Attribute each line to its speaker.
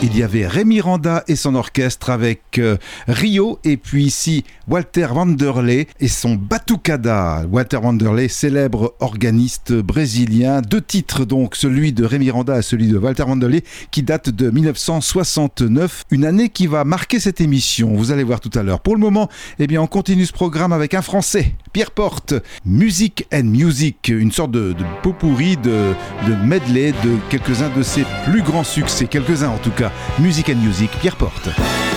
Speaker 1: Il y avait Rémi Randa et son orchestre avec Rio, et puis ici Walter Vanderlei et son batucada. Walter Vanderlei, célèbre organiste brésilien. 2 titres donc, celui de Rémi Randa et celui de Walter Vanderlei, qui date de 1969, une année qui va marquer cette émission, vous allez voir tout à l'heure. Pour le moment, eh bien, on continue ce programme avec un Français, Pierre Porte, Music and Music, une sorte de pot-pourri, de medley de quelques-uns de ses plus grands succès, quelques-uns en tout cas. Music and Music, Pierre Porte.